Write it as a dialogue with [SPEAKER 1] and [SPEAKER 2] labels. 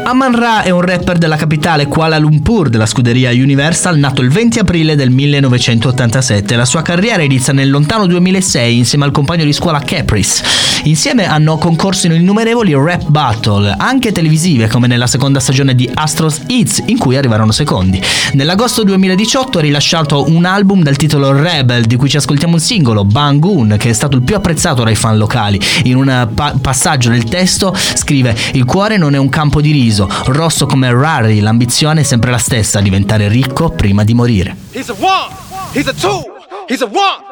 [SPEAKER 1] Amon Ra è un rapper della capitale Kuala Lumpur della scuderia Universal, nato il 20 aprile del 1987. La sua carriera inizia nel lontano 2006 insieme al compagno di scuola Caprice. Insieme hanno concorso in innumerevoli rap battle, anche televisive, come nella seconda stagione di Astros Hits, in cui arrivarono secondi. Nell'agosto 2018 ha rilasciato un album dal titolo Rebel, di cui ci ascoltiamo un singolo, Bangun, che è stato il più apprezzato dai fan locali. In un passaggio del testo scrive: "Il cuore non è un campo di riso, rosso come Rari, l'ambizione è sempre la stessa, diventare ricco prima di morire".